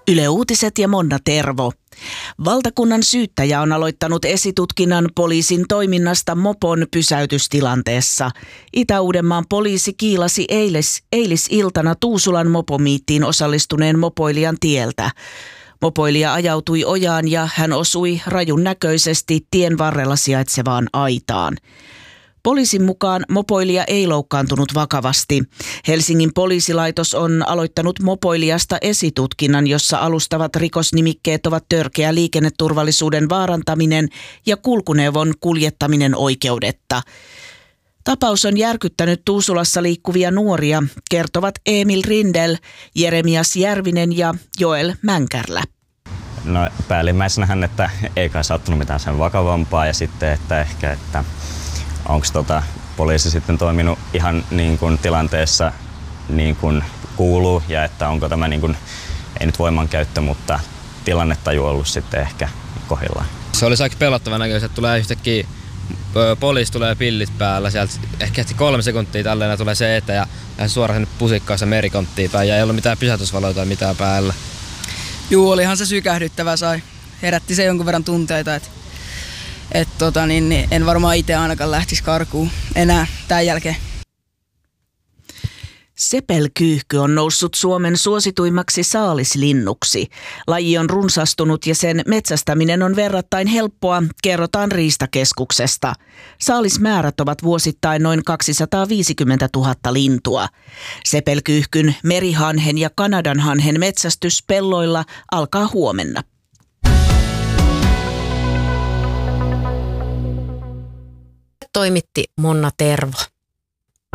Yle Uutiset ja Monna Tervo. Valtakunnan syyttäjä on aloittanut esitutkinnan poliisin toiminnasta mopon pysäytystilanteessa. Itä-Uudenmaan poliisi kiilasi eilisiltana Tuusulan mopomiittiin osallistuneen mopoilijan tieltä. Mopoilija ajautui ojaan ja hän osui rajun näköisesti tien varrella sijaitsevaan aitaan. Poliisin mukaan mopoilija ei loukkaantunut vakavasti. Helsingin poliisilaitos on aloittanut mopoilijasta esitutkinnan, jossa alustavat rikosnimikkeet ovat törkeä liikenneturvallisuuden vaarantaminen ja kulkuneuvon kuljettaminen oikeudetta. Tapaus on järkyttänyt Tuusulassa liikkuvia nuoria, kertovat Emil Rindel, Jeremias Järvinen ja Joel Mänkärlä. No päällimmäisenähän, että ei kai sattunut mitään sen vakavampaa ja sitten, että onko poliisi sitten toiminut ihan niin kuin tilanteessa niin kuin kuuluu ja että onko tämä niin kuin, ei nyt voimankäyttö, mutta tilannetaju ollut sitten ehkä kohdillaan. Se olisi aika pelottava näköistä, että tulee yhtäkkiä poliisi tulee pillit päällä, sieltä ehkä 3 sekuntia tälleen tulee se eteen ja suoraan sinne pusikkaassa merikonttiin päin ja ei ollut mitään pysäytysvaloja tai mitään päällä. Juu, olihan se sykähdyttävä, herätti se jonkun verran tunteita, että en varmaan itse ainakaan lähtisi karkuun enää tämän jälkeen. Sepelkyyhky on noussut Suomen suosituimmaksi saalislinnuksi. Laji on runsastunut ja sen metsästäminen on verrattain helppoa, kerrotaan Riistakeskuksesta. Saalismäärät ovat vuosittain noin 250 000 lintua. Sepelkyyhkyn, merihanhen ja kanadanhanhen metsästys pelloilla alkaa huomenna. Toimitti Monna Tervo.